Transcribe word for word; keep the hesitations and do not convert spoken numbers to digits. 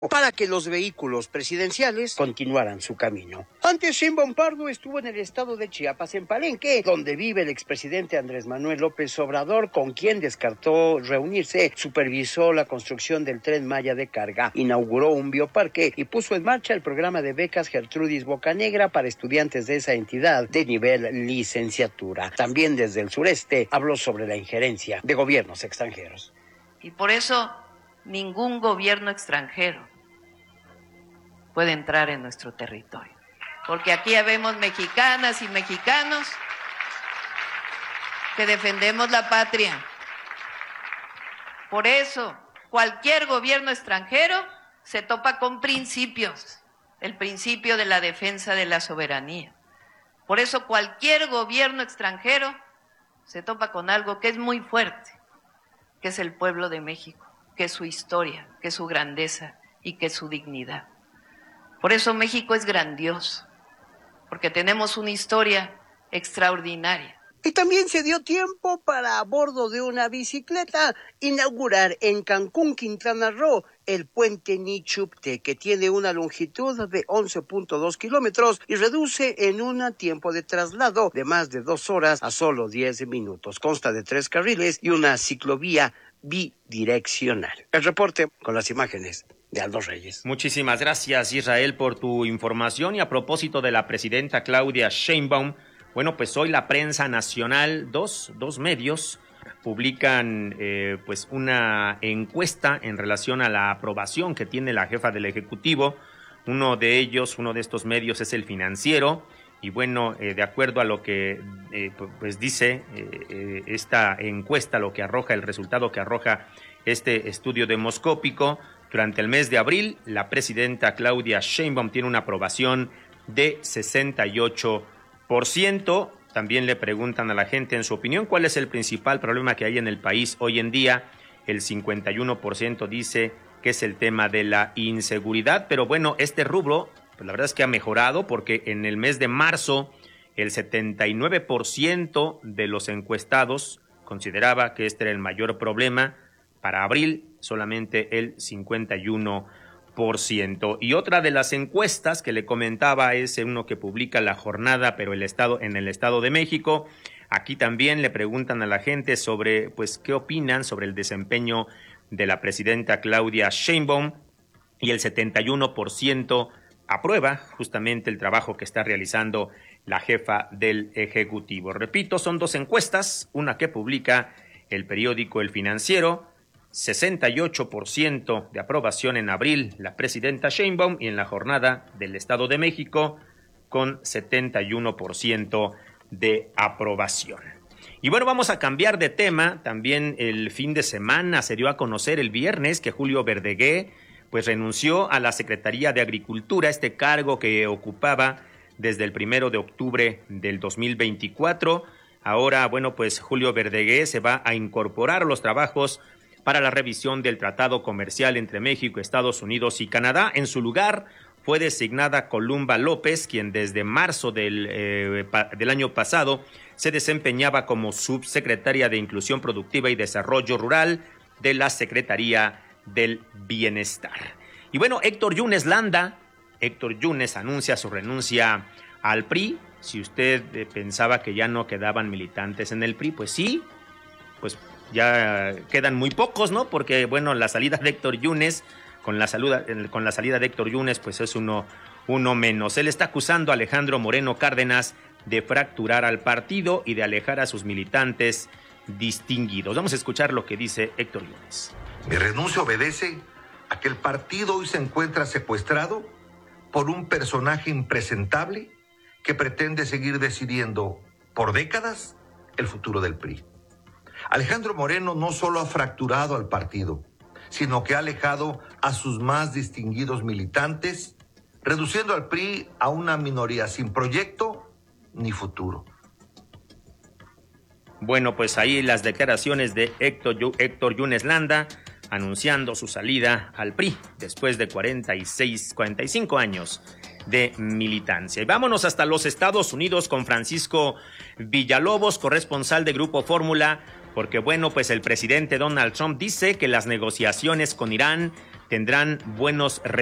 para que los vehículos presidenciales continuaran su camino. Antes, Sheinbaum Pardo estuvo en el estado de Chiapas, en Palenque, donde vive el expresidente Andrés Manuel López Obrador, con quien descartó reunirse. Supervisó la construcción del Tren Maya de carga, inauguró un bioparque y puso en marcha el programa de becas Gertrudis Bocanegra para estudiantes de esa entidad de nivel licenciatura. También desde el sureste habló sobre la injerencia de gobiernos extranjeros. Y por eso ningún gobierno extranjero puede entrar en nuestro territorio, porque aquí habemos mexicanas y mexicanos que defendemos la patria. Por eso, cualquier gobierno extranjero se topa con principios, el principio de la defensa de la soberanía. Por eso, cualquier gobierno extranjero se topa con algo que es muy fuerte, que es el pueblo de México, que es su historia, que es su grandeza y que es su dignidad. Por eso México es grandioso, porque tenemos una historia extraordinaria. Y también se dio tiempo para, a bordo de una bicicleta, inaugurar en Cancún, Quintana Roo, el puente Nichupte, que tiene una longitud de once punto dos kilómetros y reduce en un tiempo de traslado de más de dos horas a solo diez minutos. Consta de tres carriles y una ciclovía bidireccional. El reporte con las imágenes de Aldo Reyes. Muchísimas gracias, Israel, por tu información. Y a propósito de la presidenta Claudia Sheinbaum, bueno, pues hoy la prensa nacional, dos, dos medios, publican eh, pues una encuesta en relación a la aprobación que tiene la jefa del Ejecutivo. Uno de ellos, uno de estos medios es El Financiero. Y bueno, eh, de acuerdo a lo que eh, pues dice eh, eh, esta encuesta, lo que arroja, el resultado que arroja este estudio demoscópico, durante el mes de abril, la presidenta Claudia Sheinbaum tiene una aprobación de sesenta y ocho por ciento. También le preguntan a la gente, en su opinión, cuál es el principal problema que hay en el país hoy en día. El cincuenta y uno por ciento dice que es el tema de la inseguridad. Pero bueno, este rubro, pues la verdad es que ha mejorado, porque en el mes de marzo el setenta y nueve por ciento de los encuestados consideraba que este era el mayor problema. Para abril, solamente el cincuenta y uno por ciento. Y otra de las encuestas que le comentaba es uno que publica La Jornada, pero el estado, en el Estado de México. Aquí también le preguntan a la gente sobre, pues, qué opinan sobre el desempeño de la presidenta Claudia Sheinbaum, y el setenta y uno por ciento aprueba justamente el trabajo que está realizando la jefa del Ejecutivo. Repito, son dos encuestas, una que publica el periódico El Financiero, sesenta y ocho por ciento de aprobación en abril la presidenta Sheinbaum, y en La Jornada del Estado de México con setenta y uno por ciento de aprobación. Y bueno, vamos a cambiar de tema. También el fin de semana se dio a conocer el viernes que Julio Verdegué pues renunció a la Secretaría de Agricultura, este cargo que ocupaba desde el primero de octubre del dos mil veinticuatro. Ahora, bueno, pues Julio Verdegué se va a incorporar a los trabajos para la revisión del Tratado Comercial entre México, Estados Unidos y Canadá. En su lugar fue designada Columba López, quien desde marzo del, eh, pa, del año pasado se desempeñaba como subsecretaria de Inclusión Productiva y Desarrollo Rural de la Secretaría del Bienestar. Y bueno, Héctor Yunes Landa, Héctor Yunes anuncia su renuncia al P R I. Si usted eh, pensaba que ya no quedaban militantes en el P R I, pues sí, pues ya quedan muy pocos, ¿no? Porque, bueno, la salida de Héctor Yunes, con la, saluda, con la salida de Héctor Yunes, pues es uno, uno menos. Él está acusando a Alejandro Moreno Cárdenas de fracturar al partido y de alejar a sus militantes distinguidos. Vamos a escuchar lo que dice Héctor Yunes. Mi renuncia obedece a que el partido hoy se encuentra secuestrado por un personaje impresentable que pretende seguir decidiendo por décadas el futuro del P R I. Alejandro Moreno no solo ha fracturado al partido, sino que ha alejado a sus más distinguidos militantes, reduciendo al P R I a una minoría sin proyecto ni futuro. Bueno, pues ahí las declaraciones de Héctor, Héctor Yunes Landa anunciando su salida al P R I después de cuarenta y seis, cuarenta y cinco años de militancia. Y vámonos hasta los Estados Unidos con Francisco Villalobos, corresponsal de Grupo Fórmula, porque bueno, pues el presidente Donald Trump dice que las negociaciones con Irán tendrán buenos